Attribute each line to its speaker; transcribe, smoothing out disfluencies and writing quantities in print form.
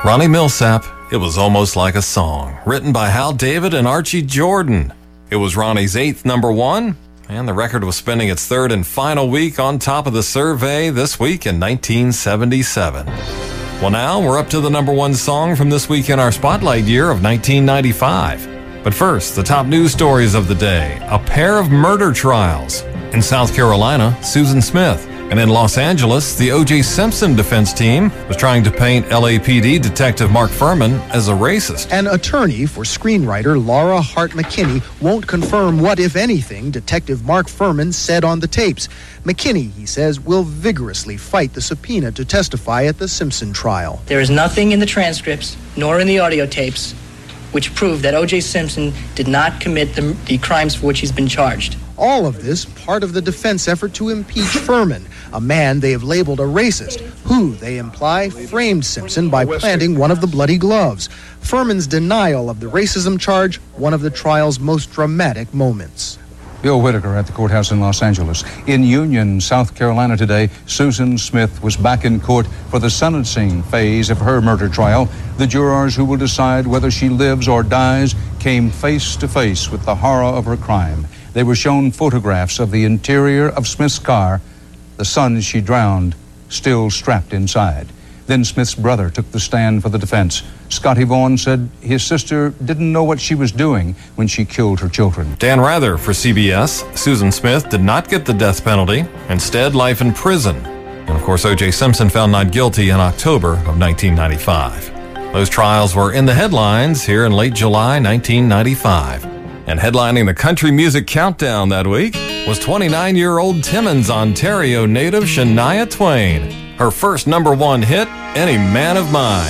Speaker 1: Ronnie Milsap, It Was Almost Like a Song, written by Hal David and Archie Jordan. It was Ronnie's 8th number one, and the record was spending its third and final week on top of the survey this week in 1977. Well, now we're up to the number one song from this week in our Spotlight year of 1995. But first, the top news stories of the day. A pair of murder trials. In South Carolina, Susan Smith. And in Los Angeles, the O.J. Simpson defense team was trying to paint LAPD Detective Mark Fuhrman as a racist.
Speaker 2: An attorney for screenwriter Laura Hart McKinney won't confirm what, if anything, Detective Mark Fuhrman said on the tapes. McKinney, he says, will vigorously fight the subpoena to testify at the Simpson trial.
Speaker 3: There is nothing in the transcripts, nor in the audio tapes, which prove that O.J. Simpson did not commit the crimes for which he's been charged.
Speaker 2: All of this part of the defense effort to impeach Fuhrman, a man they have labeled a racist, who, they imply, framed Simpson by planting one of the bloody gloves. Fuhrman's denial of the racism charge, one of the trial's most dramatic moments.
Speaker 4: Bill Whitaker at the courthouse in Los Angeles. In Union, South Carolina today, Susan Smith was back in court for the sentencing phase of her murder trial. The jurors who will decide whether she lives or dies came face to face with the horror of her crime. They were shown photographs of the interior of Smith's car, the son she drowned still strapped inside. Then Smith's brother took the stand for the defense. Scotty Vaughn said his sister didn't know what she was doing when she killed her children.
Speaker 1: Dan Rather for CBS. Susan Smith did not get the death penalty, instead life in prison. And of course, O.J. Simpson found not guilty in October of 1995. Those trials were in the headlines here in late July 1995. And headlining the Country Music Countdown that week was 29-year-old Timmins, Ontario native Shania Twain. Her first number one hit, Any Man of Mine.